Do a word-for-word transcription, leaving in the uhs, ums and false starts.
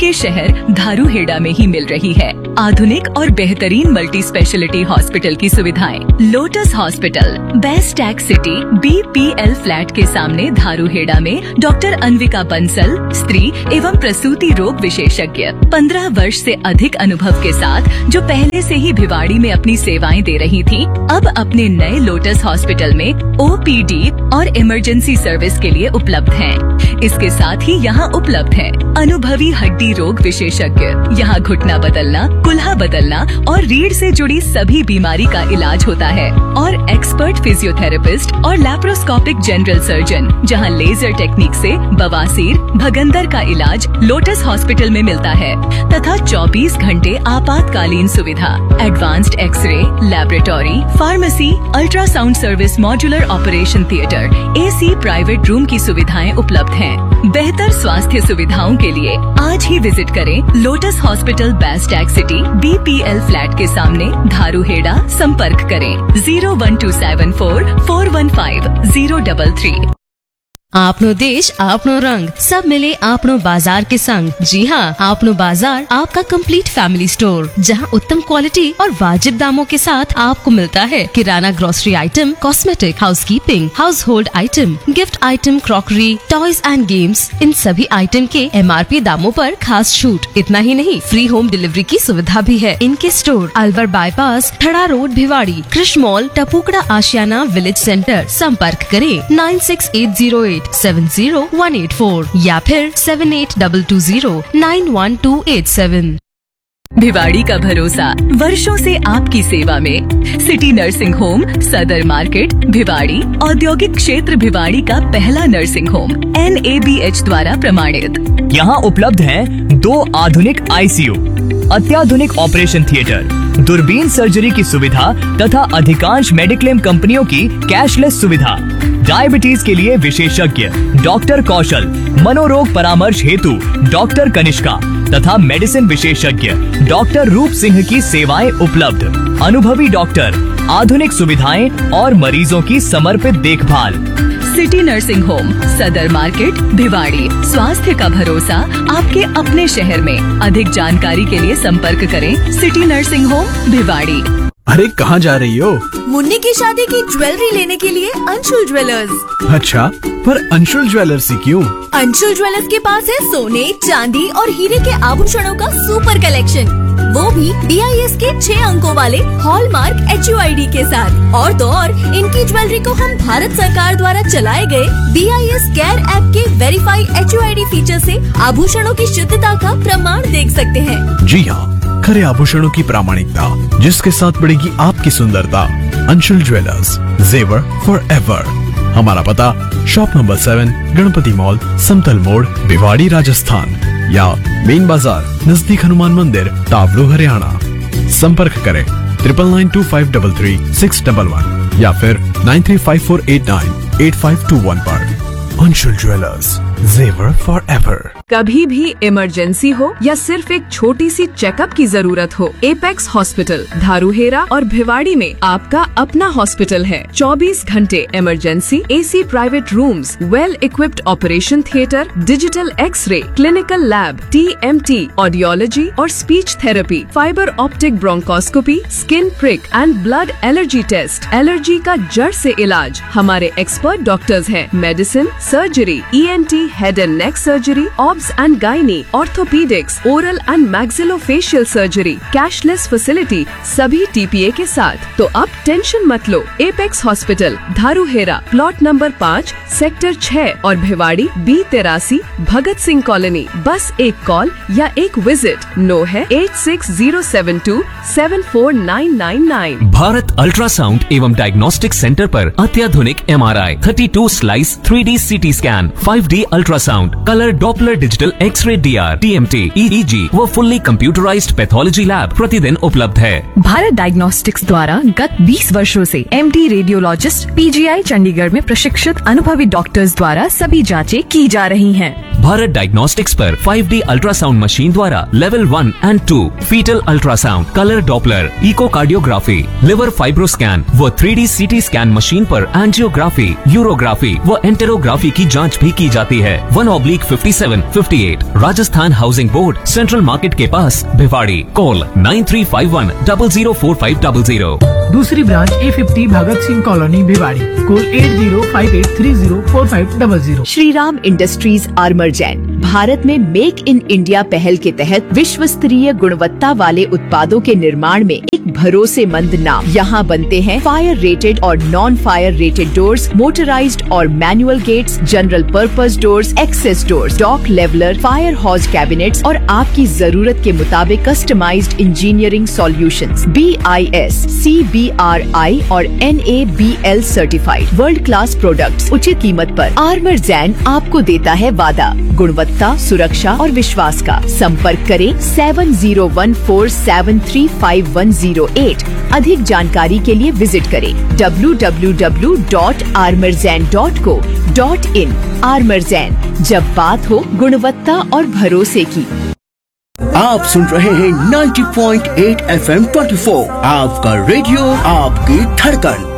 आपके शहर धारूहेड़ा में ही मिल रही है। आधुनिक और बेहतरीन मल्टी स्पेशलिटी हॉस्पिटल की सुविधाएं। Lotus hospital, best tax city, B P L flat के सामने धारूहेड़ा में डॉक्टर अन्विका बंसल, स्त्री एवं प्रसूति रोग विशेषज्ञ, पंद्रह वर्ष से अधिक अनुभव के साथ, जो पहले से ही भिवाड़ी में अपनी सेवाएं दे रही थी, अब अपने नए लोटस हॉस्पिटल में ओ पी डी और इमरजेंसी सर्विस के लिए उपलब्ध हैं। इसके साथ ही यहाँ उपलब्ध है अनुभवी हड्डी रोग विशेषज्ञ। यहाँ घुटना बदलना, कुल्हा बदलना और रीढ़ से जुड़ी सभी बीमारी का इलाज होता है। और एक्सपर्ट फिजियोथेरेपिस्ट और लैप्रोस्कोपिक जनरल सर्जन, जहाँ लेजर टेक्निक से बवासीर, भगंदर का इलाज लोटस हॉस्पिटल में मिलता है तथा चौबीस घंटे आपातकालीन सुविधा, advanced x ray, laboratory, pharmacy, ultrasound service, modular operation theatre, AC private room की सुविधाएं उपलब्ध हैं। बेहतर स्वास्थ्य सुविधाओं के लिए आज ही विजिट करें lotus hospital, best tax city, B P L flat के सामने, धारूहेड़ा। संपर्क करें zero one two seven four four one five zero double three. आपनो देश आपनो रंग, सब मिले आपनो बाजार के संग। जी हाँ, आपनो बाजार आपका कंप्लीट फैमिली स्टोर, जहाँ उत्तम क्वालिटी और वाजिब दामों के साथ आपको मिलता है किराना, grocery item, cosmetic, housekeeping, house hold item, gift item, crockery, toys and games. इन सभी आइटम के एम आर पी दामों पर खास छूट। इतना ही नहीं, फ्री होम डिलीवरी की सुविधा भी है। इनके स्टोर अलवर बाईपास, ठड़ा रोड, भिवाड़ी, कृष्ण मॉल, टपुकड़ा आशियाना विलेज सेंटर। संपर्क करें nine six eight zero eight seven zero one eight four या फिर seven eight double two zero nine one two eight seven. Bhiwadi का भरोसा, वर्षों से आपकी सेवा में। सिटी नर्सिंग होम, सदर मार्केट, भिवाड़ी। औद्योगिक क्षेत्र भिवाड़ी का पहला nursing home, N A B H द्वारा प्रमाणित। यहाँ उपलब्ध हैं दो आधुनिक आई सी यू, अत्याधुनिक ऑपरेशन थिएटर, दूरबीन सर्जरी की सुविधा तथा अधिकांश मेडिक्लेम कंपनियों की कैशलेस सुविधा। डायबिटीज के लिए विशेषज्ञ डॉक्टर कौशल, मनोरोग परामर्श हेतु डॉक्टर कनिष्का तथा मेडिसिन विशेषज्ञ डॉक्टर रूप सिंह की सेवाएं उपलब्ध। अनुभवी डॉक्टर, आधुनिक सुविधाएं और मरीजों की समर्पित देखभाल। सिटी नर्सिंग होम, सदर मार्केट, भिवाड़ी। स्वास्थ्य का भरोसा आपके अपने शहर में। अधिक जानकारी के लिए संपर्क करें सिटी नर्सिंग होम, भिवाड़ी। अरे कहाँ जा रही हो? मुन्नी की शादी की ज्वेलरी लेने के लिए अंशुल ज्वेलर्स। अच्छा, पर अंशुल ज्वेलर्स ही क्यों? अंशुल ज्वेलर्स के पास है सोने, चांदी और हीरे के आभूषणों का सुपर कलेक्शन, वो भी बी आई एस के छह अंकों वाले hallmark H U I D के साथ। और तो और इनकी ज्वेलरी को हम भारत सरकार द्वारा चलाए गए B I S care app के verify H U I D feature से आभूषणों की शुद्धता का प्रमाण देख सकते हैं। जी हाँ, खरे आभूषणों की प्रामाणिकता, जिसके साथ बढ़ेगी आपकी सुंदरता। अंशुल ज्वेलर्स, जेवर फॉर एवर। हमारा पता shop number seven, Ganpati mall, समतल मोड़, भिवाड़ी, राजस्थान, या मेन बाजार नजदीक हनुमान मंदिर, तावड़ू, हरियाणा। संपर्क करें triple nine to five double three six double one या फिर nine three five four eight nine eight five to one पर। अंशुल ज्वेलर्स, जेवर फॉर एवर। कभी भी इमरजेंसी हो या सिर्फ एक छोटी सी चेकअप की जरूरत हो, एपेक्स हॉस्पिटल धारूहेड़ा और भिवाड़ी में आपका अपना हॉस्पिटल है। चौबीस घंटे emergency, AC private rooms, well equipped operation theatre, digital x ray, clinical lab, T M T, audiology और speech therapy, fibre optic bronchoscopy, skin prick and blood allergy test, allergy का जड़ से इलाज। हमारे एक्सपर्ट डॉक्टर्स हैं। Medicine, surgery, E N T, head and neck surgery, obs and gynae, orthopaedics, oral and maxillofacial surgery, cashless facility, सभी T P A के साथ। तो अब टेंशन मत लो। Apex hospital Dharuhera, plot number पाँच, सेक्टर छह और भिवाड़ी बी तिरासी, भगत सिंह कॉलोनी। बस एक कॉल या एक विजिट। नो है eight six zero seven to seven four nine nine nine. Bharat ultrasound एवं डायग्नोस्टिक सेंटर पर अत्याधुनिक एम आर आई, thirty two slice three D C T scan, five D ultrasound, colour Doppler digital x ray, D R, T M T, ई ई जी व fully computerised pathology lab प्रतिदिन उपलब्ध है। Bharat diagnostics द्वारा गत बीस वर्षों से M D radiologist P G आई चंडीगढ़ में प्रशिक्षित अनुभवी डॉक्टर्स द्वारा सभी जांचें की जा रही हैं। भारत डायग्नोस्टिक्स पर फाइव डी अल्ट्रासाउंड मशीन द्वारा level one and to, fetal ultrasound, colour Doppler, echocardiography, liver fibroscan व three D C T scan machine पर एंजियोग्राफी, यूरोग्राफी व एंटेरोग्राफी की जांच भी की जाती है। है one oblique fifty seven fifty eight Rajasthan housing board, central market के पास, Bhiwadi. Call nine three five one double zero four five double zero. दूसरी branch A fifty Bhagat Singh colony Bhiwadi. Call at zero five eight three zero four five double zero. Shri Ram industries आर्मरजैन Bharat में make in India पहल के तहत विश्व स्तरीय गुणवत्ता वाले उत्पादों के निर्माण में एक भरोसेमंद नाम। यहाँ बनते हैं फायर रेटेड और non fire rated doors, motorised और manual gets, general purpose doors, access doors, dock leveller, fire हॉज cabinets और आपकी जरूरत के मुताबिक customised engineering solutions. B I S, C B are आई और N A B L certified world class products उचित कीमत पर आर्मरजैन आपको देता है वादा गुणवत्ता, सुरक्षा और विश्वास का। संपर्क करें seven zero one four seven three five one zero eight. अधिक जानकारी के लिए विजिट करें W W W dot आर्मरजैन dot co dot in. आर्मरजैन, जब बात हो गुणवत्ता और भरोसे की। आप सुन रहे हैं ninety point eight F M twenty four, आपका रेडियो, आपकी धड़कन।